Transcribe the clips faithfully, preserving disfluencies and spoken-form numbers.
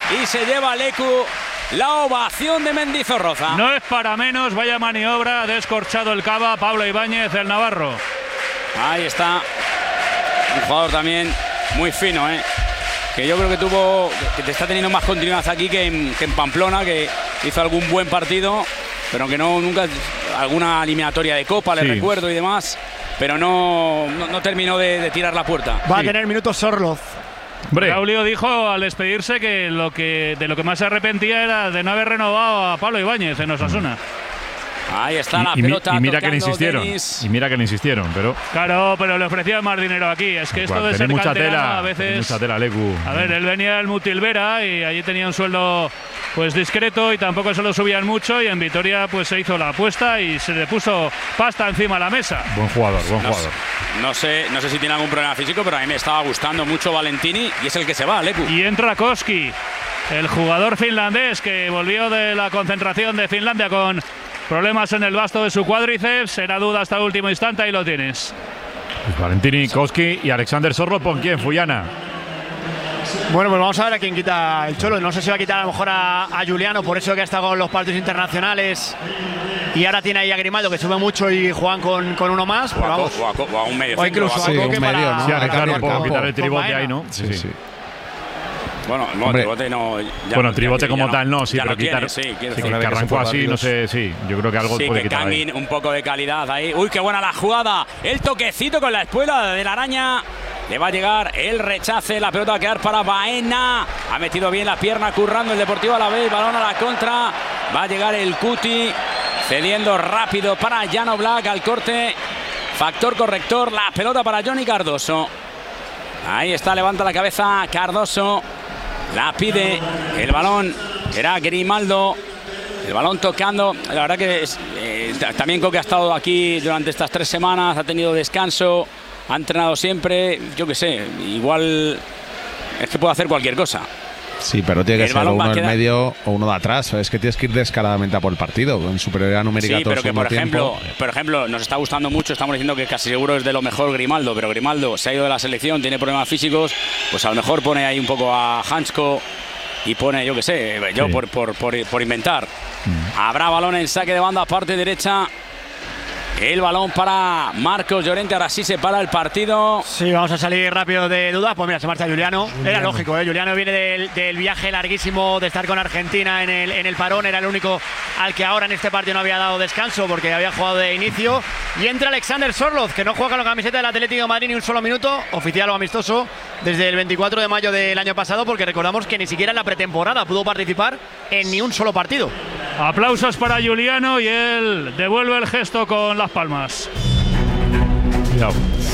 y se lleva Leku la ovación de Mendizorroza. No es para menos, vaya maniobra, ha descorchado el cava Pablo Ibáñez, el navarro. Ahí está, un jugador también muy fino, ¿eh? Que yo creo que tuvo, que te está teniendo más continuidad aquí que en, que en Pamplona, que hizo algún buen partido, pero que no nunca, alguna eliminatoria de Copa, le sí. recuerdo y demás, pero no, no, no terminó de, de tirar la puerta. Va sí. a tener minutos Sorloz. Braulio dijo al despedirse que, lo que de lo que más se arrepentía era de no haber renovado a Pablo Ibáñez en Osasuna. Ahí está la y, pelota. Y mira que le insistieron. Denis. Y mira que le insistieron, pero. Claro, pero le ofrecían más dinero aquí. Es que esto bueno, de ser mucha tela, a veces. Mucha tela, Leku. A ver, él venía del Mutilvera y allí tenía un sueldo pues discreto y tampoco se lo subían mucho. Y en Vitoria pues se hizo la apuesta y se le puso pasta encima de la mesa. Buen jugador, buen no jugador. Sé, no sé, no sé si tiene algún problema físico, pero a mí me estaba gustando mucho Valentini y es el que se va, Leku. Y entra Koski, el jugador finlandés que volvió de la concentración de Finlandia con problemas en el vasto de su cuádriceps, será duda hasta el último instante, ahí lo tienes. Pues Valentini, Koski y Alexander Sorloz, ¿con quién? Fuyana. Bueno, pues vamos a ver a quién quita el Cholo. No sé si va a quitar a lo mejor a, a Juliano, por eso que ha estado con los partidos internacionales. Y ahora tiene ahí a Grimaldo, que sube mucho y juegan con, con uno más. Pero vamos. O a, o a un medio o incluso centro, a Coque un medio, para, ¿no? Sí, arreglar un poco, quitar el con tribote Baena. ahí, ¿no? Sí, sí. sí. Bueno, no, Hombre. tribote no. Ya, Bueno, tribote ya, como ya tal no, sí, ya pero lo tiene, quitar. sí, quiero Sí, decir. que, que arrancó así, no sé, sí. Yo creo que algo sí, puede que quitar. cambien un poco de calidad ahí. Uy, qué buena la jugada. El toquecito con la espuela de la araña. Le va a llegar el rechace, la pelota va a quedar para Baena. Ha metido bien la pierna, currando el Deportivo Alavés. Balón a la contra. Va a llegar el Cuti, cediendo rápido para Jan Oblak al corte. Factor corrector, la pelota para Johnny Cardoso. Ahí está, levanta la cabeza Cardoso. La pide, el balón era Grimaldo. El balón tocando. La verdad que es, eh, también Coque ha estado aquí durante estas tres semanas. Ha tenido descanso. Ha entrenado siempre, yo qué sé, igual es que puede hacer cualquier cosa. Sí, pero tiene que El ser o balón va uno a del quedar- medio o uno de atrás. Es que tienes que ir descaradamente a por el partido. En superioridad numérica Sí, todo pero el que por segundo ejemplo, tiempo. por ejemplo, nos está gustando mucho, estamos diciendo que casi seguro es de lo mejor Grimaldo, pero Grimaldo se ha ido de la selección, tiene problemas físicos, pues a lo mejor pone ahí un poco a Hansko y pone, yo qué sé, yo Sí. por, por, por, por inventar. Mm. Habrá balón en saque de banda, parte derecha. El balón para Marcos Llorente, ahora sí se para el partido. Sí, vamos a salir rápido de dudas. Pues mira, se marcha Juliano. Era lógico, ¿eh? Juliano viene del, del viaje larguísimo de estar con Argentina en el, en el parón. Era el único al que ahora en este partido no había dado descanso porque había jugado de inicio. Y entra Alexander Sorloz, que no juega con la camiseta del Atlético de Madrid ni un solo minuto, oficial o amistoso, desde el veinticuatro de mayo del año pasado, porque recordamos que ni siquiera en la pretemporada pudo participar en ni un solo partido. Aplausos para Juliano y él devuelve el gesto con las palmas. Cuidado.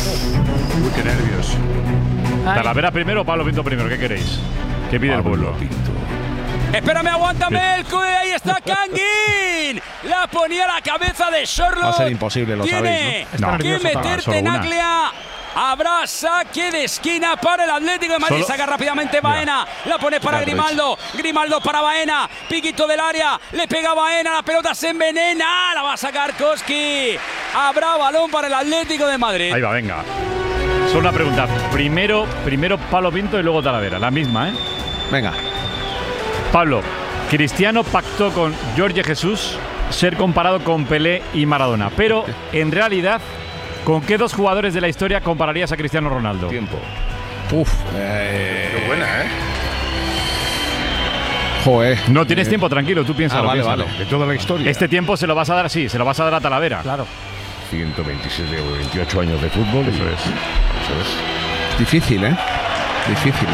Uy, qué nervios. Talavera primero o Pablo Pinto primero, ¿qué queréis? ¿Qué pide el pueblo? Espérame, aguántame el cuello, ahí está Kangin. La ponía a la cabeza de Sorloz. Va a ser imposible, lo Tiene sabéis, ¿no? No. que Nervioso, meterte solo en una. Aglia. Habrá saque de esquina para el Atlético de Madrid. Solo- Saca rápidamente Baena. La pone para Ya, Grimaldo. Grimaldo para Baena. Piquito del área. Le pega Baena. La pelota se envenena. La va a sacar Koski. Habrá balón para el Atlético de Madrid. Ahí va, venga. Solo una pregunta. Primero, primero Pablo Pinto y luego Talavera. La misma, ¿eh? Venga. Pablo, Cristiano pactó con Jorge Jesús ser comparado con Pelé y Maradona. Pero, en realidad, ¿con qué dos jugadores de la historia compararías a Cristiano Ronaldo? Tiempo. Uf. Eh, Qué buena, ¿eh? Joder. No tienes Eh, tiempo, tranquilo, tú piénsalo. ah, vale, piénsalo. vale. De toda la historia. Este tiempo se lo vas a dar así, se lo vas a dar a Talavera. Claro. ciento veintisiete o veintiocho años de fútbol. Eso y- es. Eso es. Difícil, ¿eh? Difícil.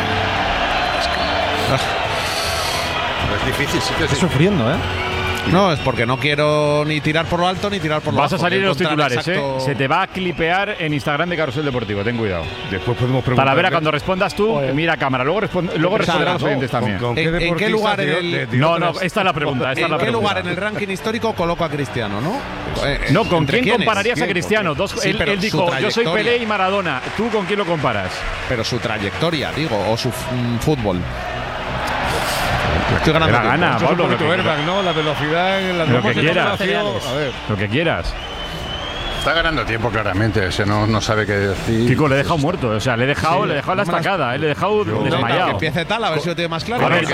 Es difícil, sí que Está sí. sufriendo, ¿eh? No, es porque no quiero ni tirar por lo alto ni tirar por lo Vas a bajo. salir en los Quiero encontrar titulares, ¿eh? exacto- Se te va a clipear en Instagram de Carrusel Deportivo, ten cuidado. Después podemos preguntar. Talavera, cuando respondas tú, mira a cámara. Luego, respon- luego responderán los oyentes también. ¿En- en qué lugar en el- No, no, esta es la pregunta. Esta es la ¿En qué pregunta. lugar en el ranking histórico coloco a Cristiano, no? Eh, eh, No, ¿con ¿entre quién quiénes? compararías a ¿Quién? Cristiano? Dos, Sí, él pero él su dijo, yo soy trayectoria. Pelé y Maradona. ¿Tú con quién lo comparas? Pero su trayectoria, digo, o su mm, fútbol. Estoy ganando La tiempo. gana, Eso es un Pablo, lo poquito que, airbag, ¿no? La velocidad, la Lo que no quieras. A ver. lo que quieras. Está ganando tiempo claramente, ese no, no sabe qué decir. Kiko, le he dejado muerto. O sea, le he dejado, Sí, le he dejado la no me las- estacada. eh, Le he dejado Venga, que desmayado. empiece tal, a ver si lo tiene más claro. A ver,